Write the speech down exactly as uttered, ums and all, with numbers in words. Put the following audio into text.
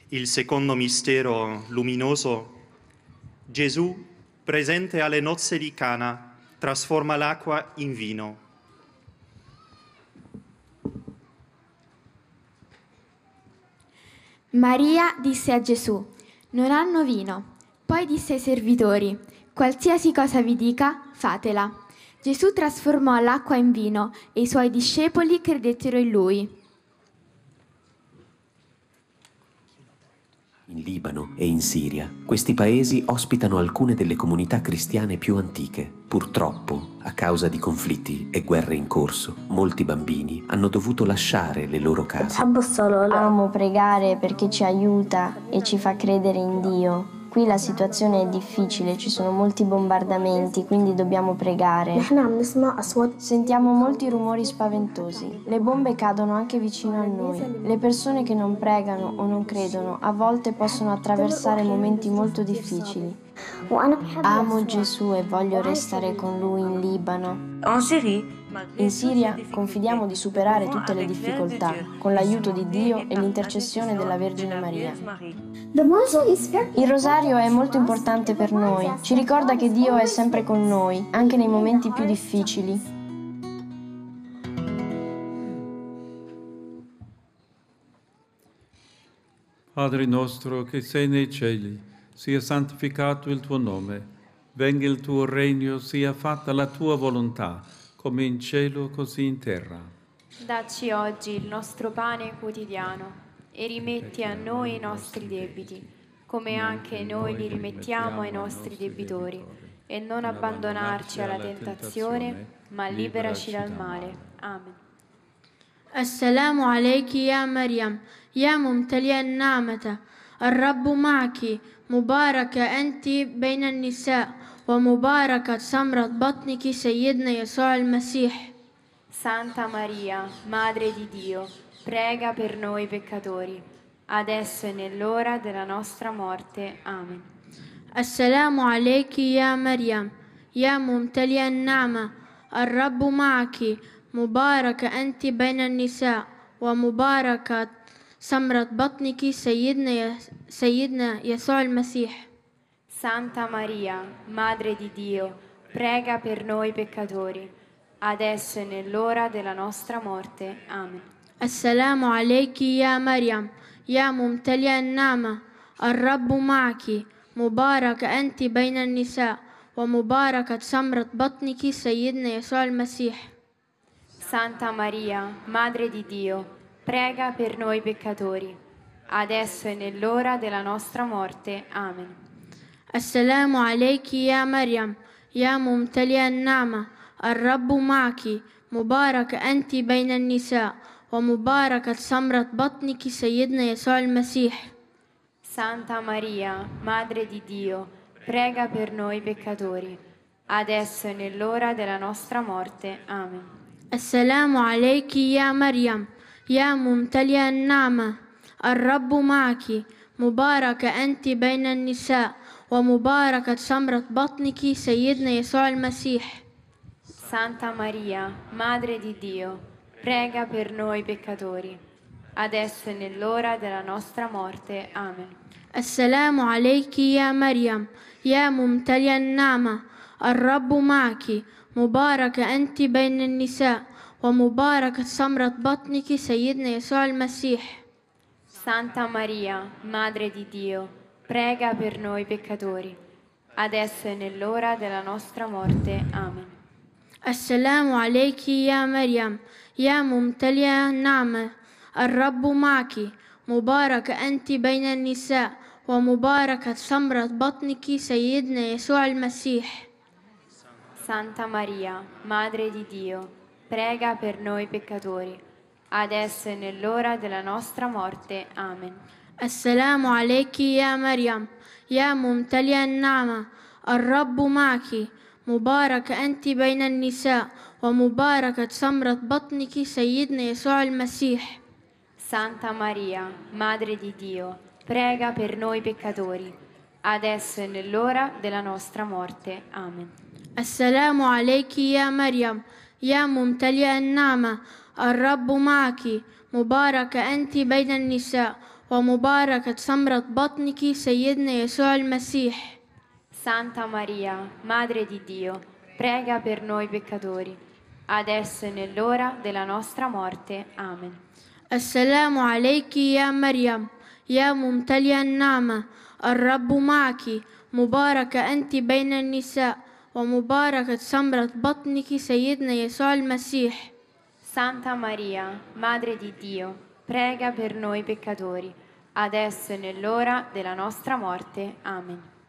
Il secondo mistero luminoso, Gesù, presente alle nozze di Cana, trasforma l'acqua in vino. Maria disse a Gesù: non hanno vino. Poi disse ai servitori: qualsiasi cosa vi dica, fatela. Gesù trasformò l'acqua in vino e i suoi discepoli credettero in lui. In Libano e in Siria, questi paesi ospitano alcune delle comunità cristiane più antiche. Purtroppo, a causa di conflitti e guerre in corso, molti bambini hanno dovuto lasciare le loro case. Amo pregare perché ci aiuta e ci fa credere in Dio. Qui la situazione è difficile, ci sono molti bombardamenti, quindi dobbiamo pregare. Sentiamo molti rumori spaventosi. Le bombe cadono anche vicino a noi. Le persone che non pregano o non credono a volte possono attraversare momenti molto difficili. Amo Gesù e voglio restare con Lui in Libano. In Siria confidiamo di superare tutte le difficoltà con l'aiuto di Dio e l'intercessione della Vergine Maria. Il rosario è molto importante per noi. Ci ricorda che Dio è sempre con noi, anche nei momenti più difficili. Padre nostro che sei nei cieli, sia santificato il tuo nome. Venga il tuo regno, sia fatta la tua volontà, come in cielo così in terra. Dacci oggi il nostro pane quotidiano e rimetti a noi i nostri debiti, come anche noi li rimettiamo ai nostri debitori, e non abbandonarci alla tentazione, ma liberaci dal male. Amen. السلام عليك يا مريم يا ممتلئة النعمة الرب معك مباركة أنت بين النساء ومباركة ثمرة بطنك سيدنا يسوع المسيح. Santa Maria, Madre di Dio, prega per noi peccatori, adesso e nell'ora della nostra morte. Amen. السلام عليك يا مريم يا ممتلئة النعمة الرب معك مباركة أنت بين النساء ومباركة ثمرة بطنك سيدنا سيدنا يسوع المسيح. Santa Maria, Madre di Dio, prega per noi peccatori, adesso e nell'ora della nostra morte. Amen. السلام عليك يا مريم يا ممتلئة النعمة الرب معك مباركة أنت بين النساء ومباركة ثمرة بطنك سيدنا يسوع المسيح. Santa Maria, Madre di Dio, prega per noi peccatori, adesso e nell'ora della nostra morte. Amen. السلام عليك يا مريم يا ممتلئة النعمة الرب معك مباركة أنت بين النساء ومباركة ثمرة بطنك سيدنا يسوع المسيح. Santa Maria, Madre di Dio, prega per noi peccatori, adesso e nell'ora della nostra morte. Amen. السلام عليك يا مريم يا ممتلئة النعمة الرب معك مباركة أنت بين النساء ومباركة ثمرة بطنك سيدنا يسوع المسيح. Santa Maria, Madre di Dio, prega per noi peccatori, adesso e nell'ora della nostra morte. Amen. السلام عليك يا مريم يا ممتلئة النعمة الرب معك مباركة أنت بين النساء ومباركة ثمرة بطنك سيدنا يسوع المسيح. Santa Maria, Madre di Dio, prega per noi peccatori, adesso e nell'ora della nostra morte. Amen. السلام عليك يا مريم يا ممتلئة النعمة الرب معك مباركة أنت بين النساء ومباركة ثمرة بطنك سيدنا يسوع المسيح. Santa Maria, Madre di Dio, prega per noi peccatori, adesso e nell'ora della nostra morte. Amen. السلام عليك يا مريم يا ممتلئة النعمة الرب معك مباركة أنت بين النساء ومباركة ثمرة بطنك سيدنا يسوع المسيح. Santa Maria, Madre di Dio, prega per noi peccatori, adesso e nell'ora della nostra morte. Amen. السلام عليك يا مريم يا ممتلئة النعمة الرب معك مباركة أنت بين النساء ومباركة ثمرة بطنك سيدنا يسوع المسيح. Santa Maria, Madre di Dio, prega per noi peccatori, adesso e nell'ora della nostra morte. Amen. السلام عليك يا مريم يا ممتلئة النعمة الرب معك مباركة أنت بين النساء ومباركة ثمرة بطنك سيدنا يسوع المسيح. Santa Maria, Madre di Dio, prega per noi peccatori, adesso e nell'ora della nostra morte. Amen.